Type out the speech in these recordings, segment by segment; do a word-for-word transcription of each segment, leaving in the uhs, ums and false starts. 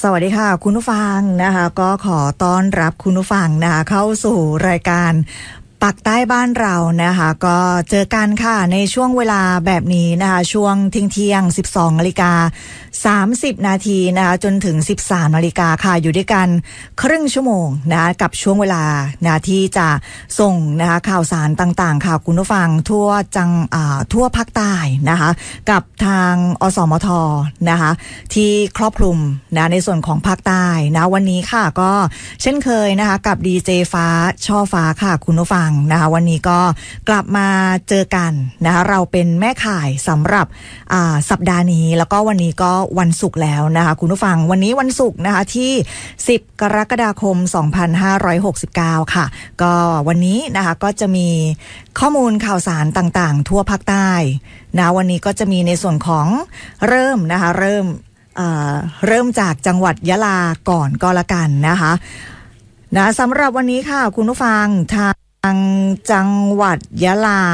สวัสดีค่ะคุณผู้ฟังนะคะก็ขอต้อนรับคุณผู้ฟังนะคะเข้าสู่รายการปักใต้บ้านเรานะคะก็เจอกันค่ะในช่วงเวลาแบบนี้นะคะช่วงเที่ยงเที่ยง สิบสองนาฬิกาสามสิบนาทีนะคะจนถึง สิบสามนาฬิกาค่ะอยู่ด้วยกันครึ่งชั่วโมงนะคะกับช่วงเวลานะที่จะส่งนะคะข่าวสารต่างๆค่ะคุณผู้ฟังทั่วจังอ่าทั่วภาคใต้นะคะกับทางอสมทนะคะที่ครอบคลุมนะในส่วนของภาคใต้นะวันนี้ค่ะก็เช่นเคยนะคะกับดีเจฟ้าช่อฟ้าค่ะคุณผู้ฟังนะคะวันนี้ก็กลับมาเจอกันนะคะเราเป็นแม่ข่ายสำหรับสัปดาห์นี้แล้วก็วันนี้ก็วันศุกร์แล้วนะคะคุณผู้ฟังวันนี้วันศุกร์นะคะที่สิบกรกฎาคมสองพันห้าร้อยหกสิบเก้าค่ะก็วันนี้นะคะก็จะมีข้อมูลข่าวสารต่างๆทั่วภาคใต้นะวันนี้ก็จะมีในส่วนของเริ่มนะคะเริ่มเริ่มจากจังหวัดยะลาก่อนก็แล้วกันนะคะนะสำหรับวันนี้ค่ะคุณผู้ฟังทางทางจังหวัดยะลา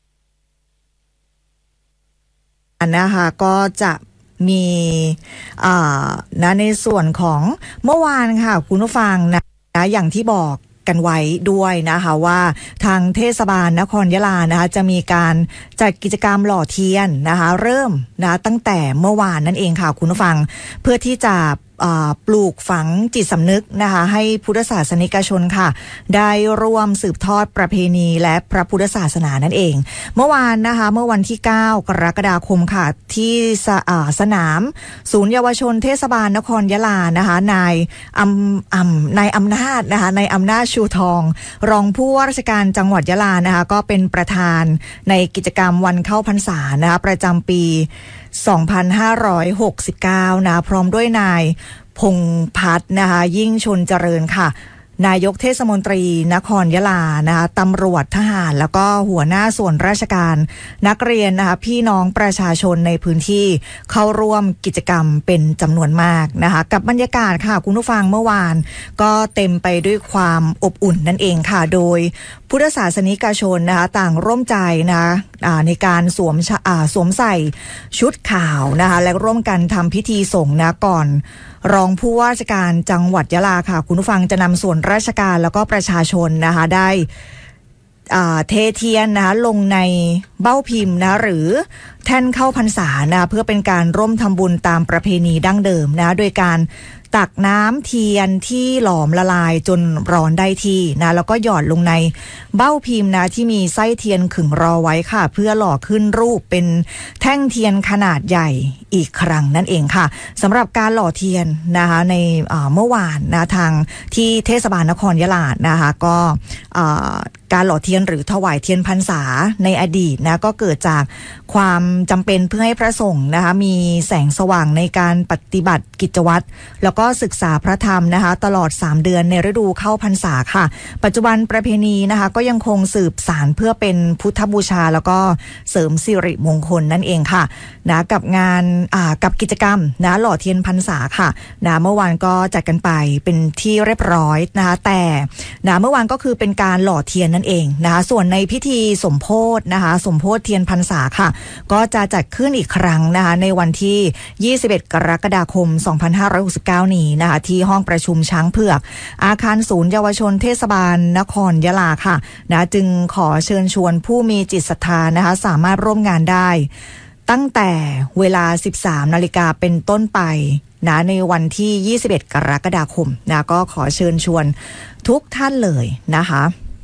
นะคะก็จะมีนะในส่วนของเมื่อวานค่ะคุณผู้ฟังนะอย่างที่บอกกันไว้ด้วยนะคะว่าทางเทศบาลนครยะลานะคะจะมีการจัดกิจกรรมหล่อเทียนนะคะเริ่มนะตั้งแต่เมื่อวานนั่นเองค่ะคุณผู้ฟังเพื่อที่จะปลูกฝังจิตสำนึกนะคะให้พุทธศาสนิกชนค่ะได้ร่วมสืบทอดประเพณีและพระพุทธศาสนานั่นเองเมื่อวานนะคะเมื่อวันที่เก้ากรกฎาคมค่ะที่ส, สนามศูนย์เยาวชนเทศบาลนครยะลานะคะนายอำอำนายอำนาจนะคะนายอำนาจชูทองรองผู้ว่าราชการจังหวัดยะลานะคะก็เป็นประธานในกิจกรรมวันเข้าพรรษานะคะประจำปีสองพันห้าร้อยหกสิบเก้านะพร้อมด้วยนายพงษ์พัฒน์นะคะยิ่งชนเจริญค่ะนายกเทศมนตรีนครยะลานะคะตำรวจทหารแล้วก็หัวหน้าส่วนราชการนักเรียนนะคะพี่น้องประชาชนในพื้นที่เข้าร่วมกิจกรรมเป็นจำนวนมากนะคะกับบรรยากาศค่ะคุณผู้ฟังเมื่อวานก็เต็มไปด้วยความอบอุ่นนั่นเองค่ะโดยพุทธศาสนิกชนนะคะต่างร่วมใจนะคะในการสวมสวมใส่ชุดขาวนะคะและร่วมกันทำพิธีสงฆ์นะก่อนรองผู้ว่าราชการจังหวัดยะลาค่ะคุณผู้ฟังจะนำส่วนราชการแล้วก็ประชาชนนะคะได้เทเทียนนะคะลงในเบ้าพิมพ์นะหรือแท่นเข้าพรรษานะเพื่อเป็นการร่วมทำบุญตามประเพณีดั้งเดิมนะโดยการตักน้ำเทียนที่หลอมละลายจนร้อนได้ที่นะแล้วก็หยอดลงในเบ้าพิมพ์นะที่มีไส้เทียนขึงรอไว้ค่ะเพื่อหล่อขึ้นรูปเป็นแท่งเทียนขนาดใหญ่อีกครั้งนั่นเองค่ะสำหรับการหล่อเทียนนะคะในเมื่อวานนะทางที่เทศบาลนครยะลานะคะก็การหล่อเทียนหรือถวายเทียนพรรษาในอดีตนะก็เกิดจากความจำเป็นเพื่อให้พระสงฆ์นะคะมีแสงสว่างในการปฏิบัติกิจวัตรแล้วก็ศึกษาพระธรรมนะคะตลอดสามเดือนในฤดูเข้าพรรษาค่ะปัจจุบันประเพณีนะคะก็ยังคงสืบสานเพื่อเป็นพุทธบูชาแล้วก็เสริมสิริมงคลนั่นเองค่ะนะกับงานอ่ากับกิจกรรมนะหล่อเทียนพรรษาค่ะนะเมื่อวานก็จัดกันไปเป็นที่เรียบร้อยนะคะแต่นะเมื่อวานก็คือเป็นการหล่อเทียนนั่นเองนะคะส่วนในพิธีสมโภชนะคะสมโภชเทียนพรรษาค่ะก็จะจัดขึ้นอีกครั้งนะคะในวันที่ยี่สิบเอ็ดกรกฎาคมสองพันห้าร้อยหกสิบเก้านี้นะคะที่ห้องประชุมช้างเผือกอาคารศูนย์เยาวชนเทศบาลนครยะลาค่ะนะจึงขอเชิญชวนผู้มีจิตศรัทธานะคะสามารถร่วมงานได้ตั้งแต่เวลา สิบสามนาฬิกาเป็นต้นไปนะในวันที่ยี่สิบเอ็ดกรกฎาคมนะก็ขอเชิญชวนทุกท่านเลยนะคะ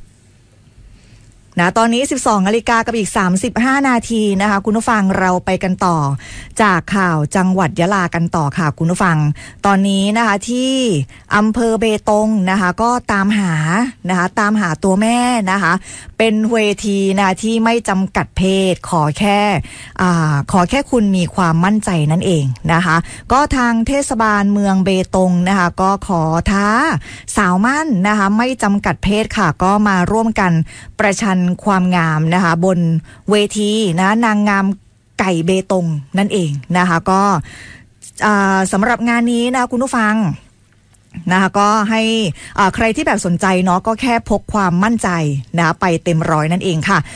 นะตอนนี้สิบสองนาฬิกากับอีกสามสิบห้านาทีนะคะคุณผู้ฟังเราไปกันต่อจากข่าวจังหวัดยะลากันต่อค่ะคุณผู้ฟังตอนนี้นะคะที่อำเภอเบตงนะคะก็ตามหานะคะตามหาตัวแม่นะคะเป็นเวทีนะที่ไม่จำกัดเพศขอแค่อ่าขอแค่คุณมีความมั่นใจนั่นเองนะคะก็ทางเทศบาลเมืองเบตงนะคะก็ขอท้าสาวมั่นนะคะไม่จำกัดเพศค่ะก็มาร่วมกันประชันความงามนะคะบนเวทีนะนางงามไก่เบตงนั่นเองนะคะก็สำหรับงานนี้นะคุณผู้ฟังนะคะก็ให้ใครที่แบบสนใจเนาะก็แค่พกความมั่นใจนะไปเต็มร้อยนั่นเองค่ะ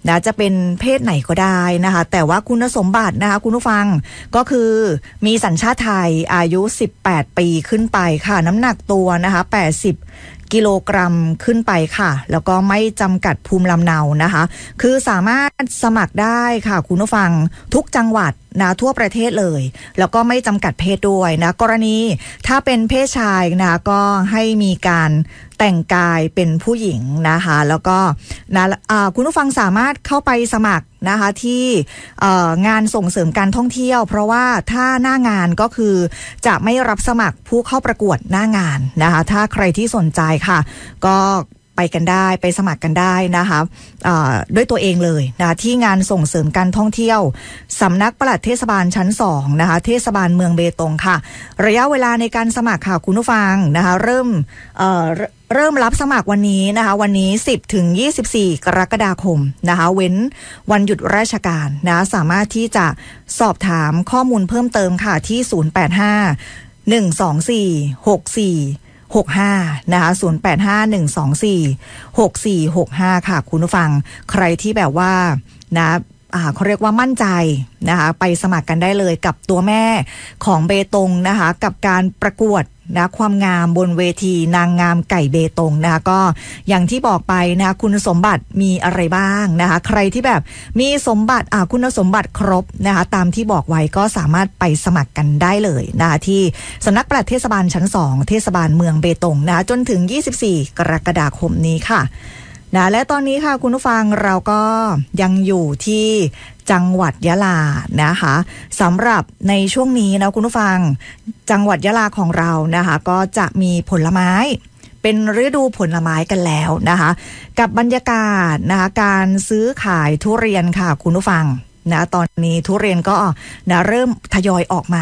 นะจะเป็นเพศไหนก็ได้นะคะแต่ว่าคุณสมบัตินะคะคุณผู้ฟังก็คือมีสัญชาติไทยอายุสิบแปดปีขึ้นไปค่ะน้ำหนักตัวนะคะแปดสิบกิโลกรัมขึ้นไปค่ะแล้วก็ไม่จำกัดภูมิลำเนานะคะคือสามารถสมัครได้ค่ะคุณผู้ฟังทุกจังหวัดนะทั่วประเทศเลยแล้วก็ไม่จำกัดเพศด้วยนะกรณีถ้าเป็นเพศชายนะก็ให้มีการแต่งกายเป็นผู้หญิงนะคะแล้วก็นะคุณผู้ฟังสามารถเข้าไปสมัครนะคะที่งานส่งเสริมการท่องเที่ยวเพราะว่าถ้าหน้างานก็คือจะไม่รับสมัครผู้เข้าประกวดหน้างานนะคะถ้าใครที่สนใจค่ะก็ไปกันได้ไปสมัครกันได้นะคะด้วยตัวเองเลยนะที่งานส่งเสริมการท่องเที่ยวสำนักปลัดเทศบาลชั้นสองนะคะเทศบาลเมืองเบตงค่ะระยะเวลาในการสมัครค่ะคุณผู้ฟังนะคะเริ่มเอ่อเริ่มรับสมัครวันนี้นะคะวันนี้สิบถึงยี่สิบสี่กรกฎาคมนะคะเว้นวันหยุดราชการนะสามารถที่จะสอบถามข้อมูลเพิ่มเติมค่ะที่ศูนย์ แปด ห้า หนึ่ง สอง สี่ หก สี่หกห้านะคะศูนย์ แปด ห้า หนึ่ง สอง สี่ หก สี่ หก ห้าค่ะคุณผู้ฟังใครที่แบบว่านะอ่าเขาเรียกว่ามั่นใจนะคะไปสมัครกันได้เลยกับตัวแม่ของเบตงนะคะกับการประกวดนะความงามบนเวทีนางงามไก่เบตงนะคะก็อย่างที่บอกไปนะคุณสมบัติมีอะไรบ้างนะคะใครที่แบบมีสมบัติอ่าคุณสมบัติครบนะคะตามที่บอกไว้ก็สามารถไปสมัครกันได้เลยนะคะที่สำนักปลัดเทศบาลชั้นสองเทศบาลเมืองเบตงนะคะจนถึงยี่สิบสี่กรกฎาคมนี้ค่ะนะและตอนนี้ค่ะคุณผู้ฟังเราก็ยังอยู่ที่จังหวัดยะลานะคะสำหรับในช่วงนี้นะคุณผู้ฟังจังหวัดยะลาของเรานะคะก็จะมีผลไม้เป็นฤดูผลไม้กันแล้วนะคะกับบรรยากาศนะคะการซื้อขายทุเรียนค่ะคุณผู้ฟังนะตอนนี้ทุเรียนก็นะเริ่มทยอยออกมา